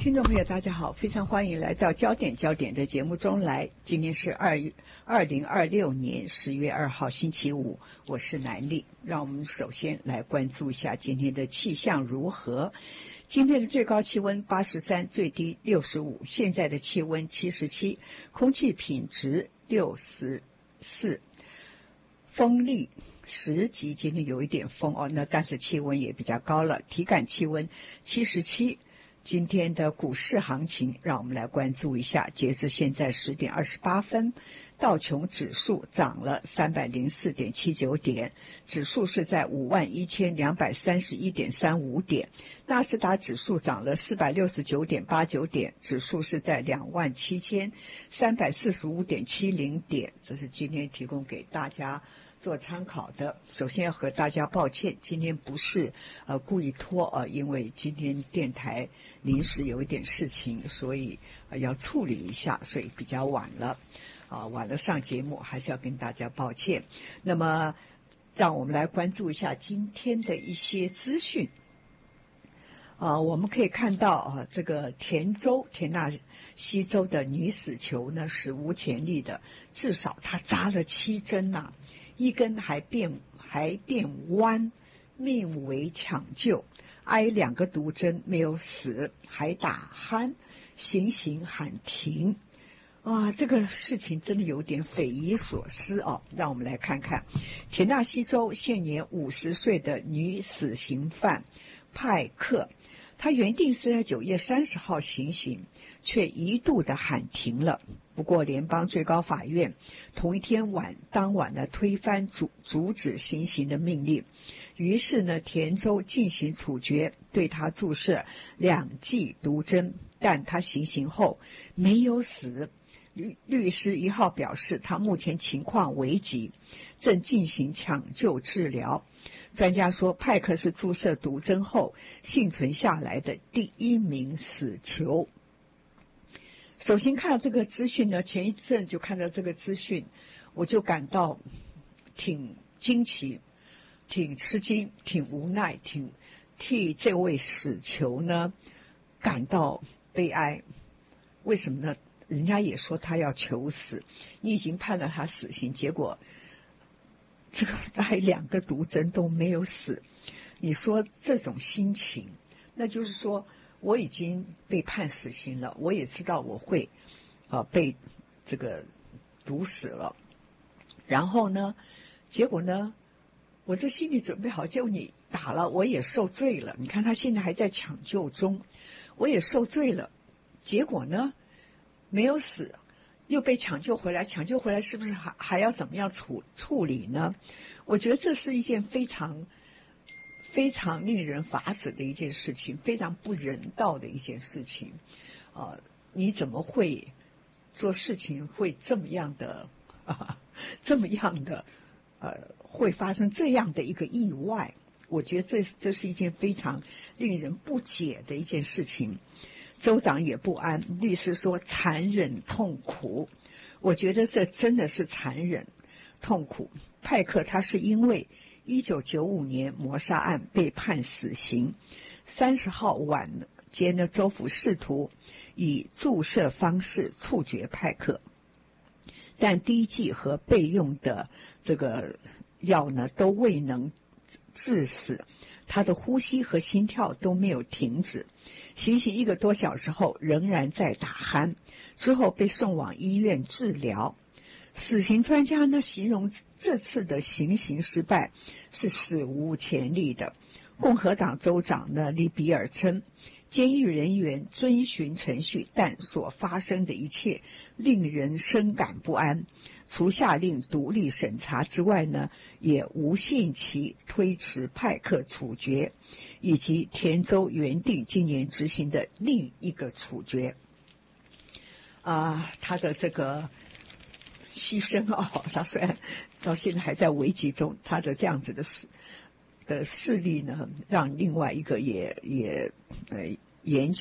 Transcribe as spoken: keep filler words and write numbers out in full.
听众朋友大家好，非常欢迎来到焦点焦点的节目中来。今天是二二零二六年十月二号星期五，我是南丽。让我们首先来关注一下今天的气象如何。今天的最高气温八十三，最低六十五，现在的气温七十七，空气品质六十四，风力十级，今天有一点风哦，那但是气温也比较高了，体感气温七十七。今天的股市行情，让我们来关注一下。截至现在十点二十八分，道琼指数涨了三百零四点七九点，指数是在五万一千两百三十一点三五点。纳斯达指数涨了四百六十九点八九点，指数是在两万七千三百四十五点七零点。这是今天提供给大家做参考的。首先要和大家抱歉，今天不是呃故意拖呃，因为今天电台临时有一点事情，所以、呃、要处理一下，所以比较晚了啊、呃，晚了上节目，还是要跟大家抱歉。那么让我们来关注一下今天的一些资讯。啊、呃，我们可以看到啊、呃，这个田州田纳西州的女死囚呢，史无前例的，至少她扎了七针呐、啊。一根还变还变弯，命为抢救，挨两个毒针没有死，还打鼾，行刑喊停。啊，这个事情真的有点匪夷所思哦。让我们来看看，田纳西州现年五十岁的女死刑犯派克，她原定是在九月三十号行刑，却一度的喊停了。不过联邦最高法院同一天晚当晚呢推翻阻阻止行刑的命令，于是呢田州进行处决，对他注射两剂毒针，但他行刑后没有死。律律师一号表示，他目前情况危急，正进行抢救治疗。专家说，派克是注射毒针后幸存下来的第一名死囚。首先看到这个资讯呢，前一阵就看到这个资讯，我就感到挺惊奇，挺吃惊，挺无奈，挺替这位死囚呢感到悲哀。为什么呢？人家也说他要求死，你已经判了他死刑，结果这个还两个毒针都没有死，你说这种心情，那就是说我已经被判死刑了，我也知道我会呃被这个毒死了，然后呢结果呢我这心里准备好，就你打了我也受罪了，你看他现在还在抢救中，我也受罪了，结果呢没有死，又被抢救回来，抢救回来是不是还还要怎么样处处理呢？我觉得这是一件非常非常令人发指的一件事情，非常不人道的一件事情。呃，你怎么会做事情会这么样的啊，这么样的呃，会发生这样的一个意外？我觉得这这是一件非常令人不解的一件事情。州长也不安，律师说残忍痛苦，我觉得这真的是残忍痛苦。派克他是因为一九九五年谋杀案被判死刑，三十号晚间的州府试图以注射方式处决派克，但第一剂和备用的这个药呢都未能致死，他的呼吸和心跳都没有停止。行刑一个多小时后仍然在打鼾，之后被送往医院治疗。死刑专家呢形容这次的行刑失败是史无前例的。共和党州长呢利比尔称，监狱人员遵循程序，但所发生的一切令人深感不安。除下令独立审查之外呢，也无限期推迟派克处决，以及田州原定今年执行的另一个处决。啊，他的这个牺牲哦，他虽然到现在还在危急中，他的这样子的事的势力呢，让另外一个也也呃延